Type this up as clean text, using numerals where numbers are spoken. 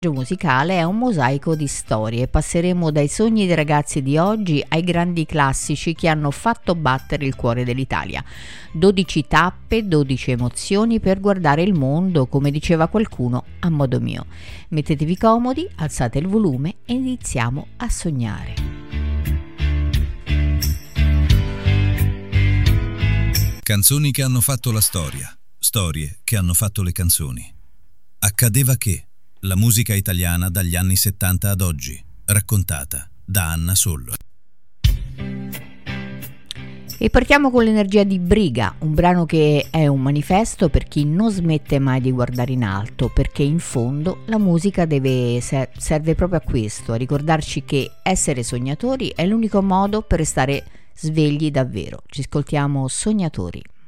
Musicale è un mosaico di storie. Passeremo dai sogni dei ragazzi di oggi ai grandi classici che hanno fatto battere il cuore dell'Italia. 12 tappe, 12 emozioni per guardare il mondo, come diceva qualcuno, a modo mio. Mettetevi comodi, alzate il volume e iniziamo a sognare. Canzoni che hanno fatto la storia, storie che hanno fatto le canzoni. Accadeva che la musica italiana dagli anni 70 ad oggi, raccontata da Anna Sollo. E partiamo con l'energia di Briga, un brano che è un manifesto per chi non smette mai di guardare in alto, perché in fondo la musica serve proprio a questo, a ricordarci che essere sognatori è l'unico modo per restare svegli davvero. Ci ascoltiamo Sognatori.